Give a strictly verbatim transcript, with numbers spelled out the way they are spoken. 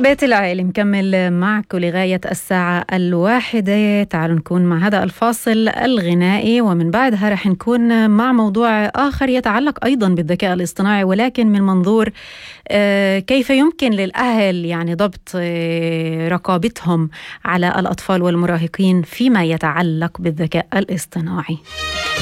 بيت العائلة مكمل معك لغاية الساعة الواحدة. تعالوا نكون مع هذا الفاصل الغنائي، ومن بعدها رح نكون مع موضوع آخر يتعلق أيضا بالذكاء الاصطناعي، ولكن من منظور كيف يمكن للأهل يعني ضبط رقابتهم على الأطفال والمراهقين فيما يتعلق بالذكاء الاصطناعي.